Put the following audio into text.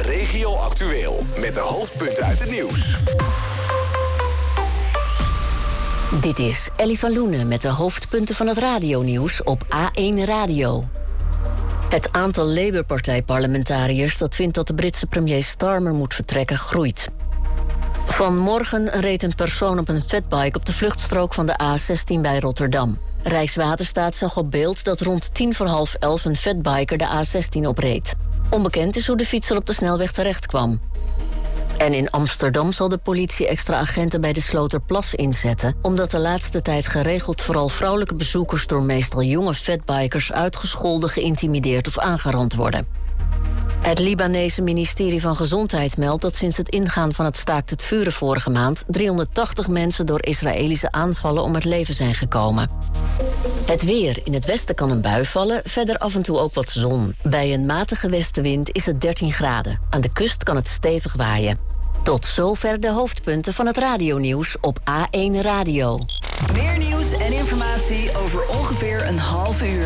Regio Actueel, met de hoofdpunten uit het nieuws. Dit is Ellie van Loenen met de hoofdpunten van het radionieuws op A1 Radio. Het aantal Labour-partij-parlementariërs dat vindt dat de Britse premier Starmer moet vertrekken groeit. Vanmorgen reed een persoon op een fatbike op de vluchtstrook van de A16 bij Rotterdam. Rijkswaterstaat zag op beeld dat rond 11:10 een fatbiker de A16 opreed. Onbekend is hoe de fietser op de snelweg terecht kwam. En in Amsterdam zal de politie extra agenten bij de Sloterplas inzetten, omdat de laatste tijd geregeld vooral vrouwelijke bezoekers door meestal jonge fatbikers uitgescholden, geïntimideerd of aangerand worden. Het Libanese ministerie van Gezondheid meldt dat sinds het ingaan van het staakt het vuren vorige maand 380 mensen door Israëlische aanvallen om het leven zijn gekomen. Het weer. In het westen kan een bui vallen, verder af en toe ook wat zon. Bij een matige westenwind is het 13 graden. Aan de kust kan het stevig waaien. Tot zover de hoofdpunten van het radionieuws op A1 Radio. Meer nieuws en informatie over ongeveer een half uur.